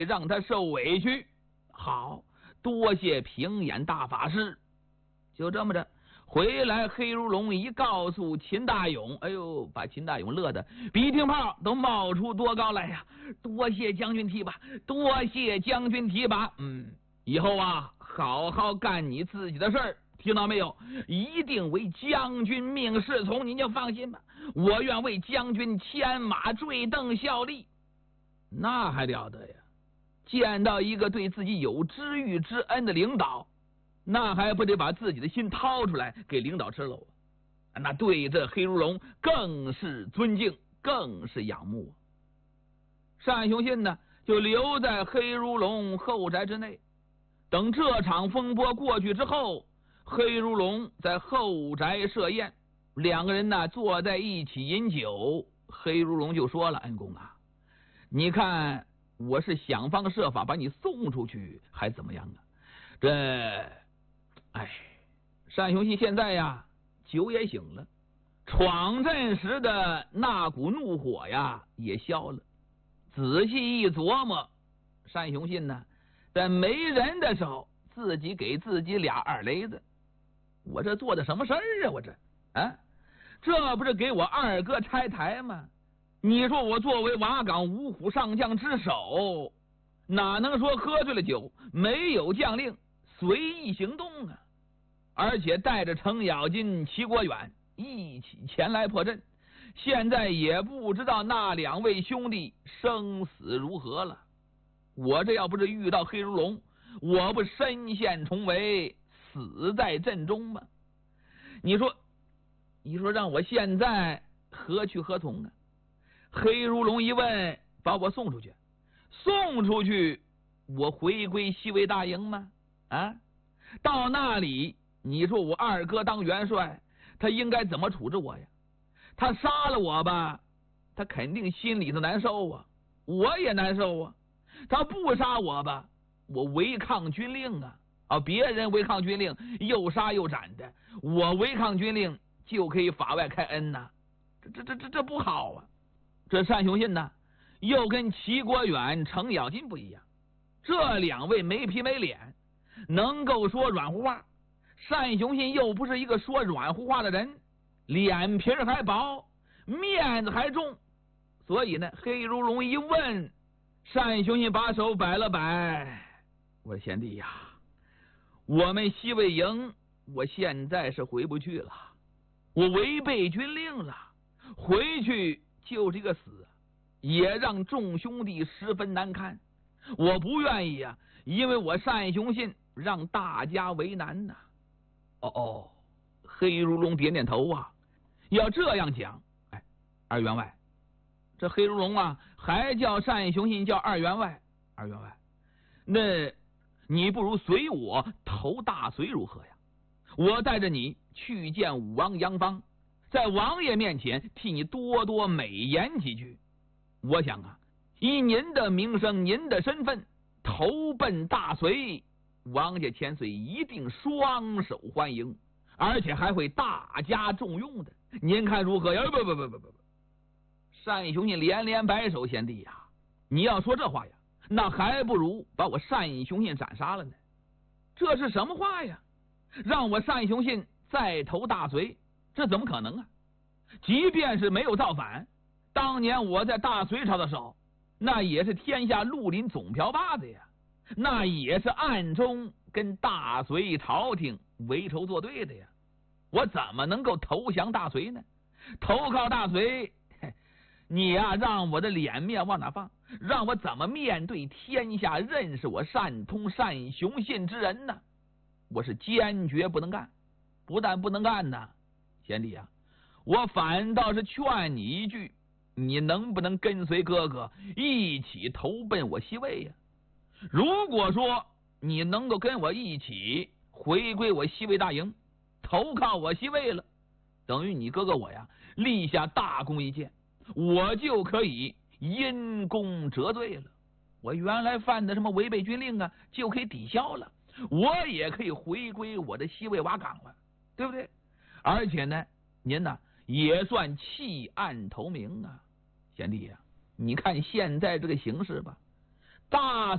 让他受委屈。好，多谢平眼大法师。就这么着，回来黑如龙一告诉秦大勇，哎呦，把秦大勇乐得鼻涕泡都冒出多高来呀！多谢将军提拔，多谢将军提拔。以后啊，好好干你自己的事儿，听到没有？一定为将军命是从，您就放心吧。我愿为将军牵马坠镫效力。那还了得呀！见到一个对自己有知遇之恩的领导，那还不得把自己的心掏出来给领导吃喽？那对这黑如龙更是尊敬，更是仰慕。单雄信呢，就留在黑如龙后宅之内。等这场风波过去之后，黑如龙在后宅设宴，两个人呢坐在一起饮酒。黑如龙就说了：“恩公啊，你看我是想方设法把你送出去，还怎么样啊？单雄信现在呀，酒也醒了，闯阵时的那股怒火呀也消了。仔细一琢磨，单雄信呢，在没人的时候，自己给自己俩二雷子，我这做的什么事儿啊？我这不是给我二哥拆台吗？你说我作为瓦岗五虎上将之首，哪能说喝醉了酒没有将令随意行动啊？而且带着程咬金、齐国远一起前来破阵，现在也不知道那两位兄弟生死如何了。我这要不是遇到黑如龙，我不身陷重围，死在阵中吗？你说让我现在何去何从啊？黑如龙一问，把我送出去，我回归西魏大营吗？到那里，你说我二哥当元帅，他应该怎么处置我呀？他杀了我吧，他肯定心里头难受啊，我也难受啊。他不杀我吧，我违抗军令啊，别人违抗军令又杀又斩的，我违抗军令就可以法外开恩呐，这不好啊。这单雄信呢，又跟齐国远、程咬金不一样，这两位没皮没脸，能够说软乎话。单雄信又不是一个说软乎话的人，脸皮还薄，面子还重，所以呢，黑如龙一问，单雄信把手摆了摆，我说贤弟呀，我们西魏营我现在是回不去了，我违背军令了，回去就是一个死，也让众兄弟十分难堪。我不愿意啊，因为我单雄信让大家为难呐。黑如龙点点头啊，要这样讲，二员外，这黑如龙啊，还叫单雄信叫二员外。二员外，那你不如随我投大隋如何呀？我带着你去见武王杨芳，在王爷面前替你多多美言几句。我想啊，以您的名声，您的身份，投奔大隋，王家千岁一定双手欢迎，而且还会大加重用的。您看如何呀？不，单雄信连连摆手，贤弟呀，你要说这话呀，那还不如把我单雄信斩杀了呢。这是什么话呀？让我单雄信再投大隋，这怎么可能啊？即便是没有造反，当年我在大隋朝的时候，那也是天下绿林总瓢把子呀，那也是暗中跟大隋朝廷为仇作对的呀。我怎么能够投降大隋呢？投靠大隋，你呀，让我的脸面往哪放？让我怎么面对天下认识我单雄信之人呢？我是坚决不能干，不但不能干呢，贤弟啊，我反倒是劝你一句，你能不能跟随哥哥一起投奔我西魏呀？如果说你能够跟我一起回归我西魏大营，投靠我西魏了，等于你哥哥我呀立下大功一件，我就可以因功折罪了。我原来犯的什么违背军令啊，就可以抵消了，我也可以回归我的西魏瓦岗了，对不对？而且呢，您呢也算弃暗投明啊，贤弟呀，你看现在这个形势吧，大